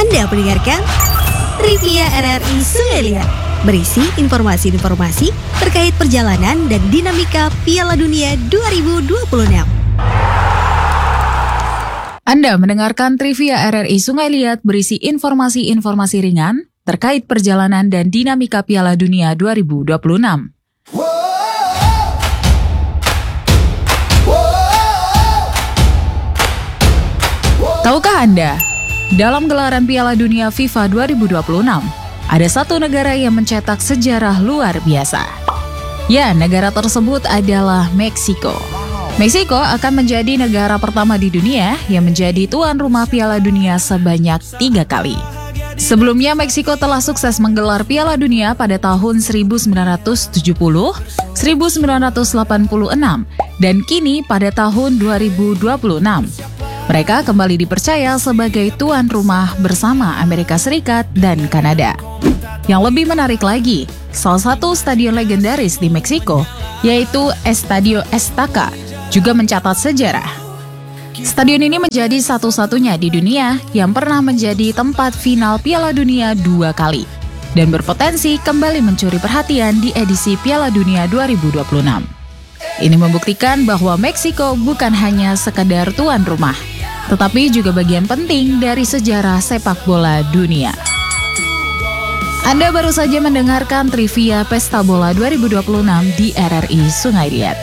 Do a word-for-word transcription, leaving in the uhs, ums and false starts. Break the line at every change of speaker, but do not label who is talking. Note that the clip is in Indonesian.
Anda mendengarkan Trivia R R I Sungai Liat, berisi informasi-informasi terkait perjalanan dan dinamika Piala Dunia dua ribu dua puluh enam.
Anda mendengarkan Trivia R R I Sungai Liat berisi informasi-informasi ringan terkait perjalanan dan dinamika Piala Dunia dua ribu dua puluh enam. Tahukah Anda, dalam gelaran Piala Dunia FIFA dua ribu dua puluh enam, ada satu negara yang mencetak sejarah luar biasa. Ya, negara tersebut adalah Meksiko. Meksiko akan menjadi negara pertama di dunia yang menjadi tuan rumah Piala Dunia sebanyak tiga kali. Sebelumnya, Meksiko telah sukses menggelar Piala Dunia pada tahun seribu sembilan ratus tujuh puluh, seribu sembilan ratus delapan puluh enam, dan kini pada tahun dua ribu dua puluh enam. Mereka kembali dipercaya sebagai tuan rumah bersama Amerika Serikat dan Kanada. Yang lebih menarik lagi, salah satu stadion legendaris di Meksiko, yaitu Estadio Azteca, juga mencatat sejarah. Stadion ini menjadi satu-satunya di dunia yang pernah menjadi tempat final Piala Dunia dua kali dan berpotensi kembali mencuri perhatian di edisi Piala Dunia dua ribu dua puluh enam. Ini membuktikan bahwa Meksiko bukan hanya sekedar tuan rumah, tetapi juga bagian penting dari sejarah sepak bola dunia. Anda baru saja mendengarkan Trivia Pesta Bola dua ribu dua puluh enam di R R I Sungai Liat.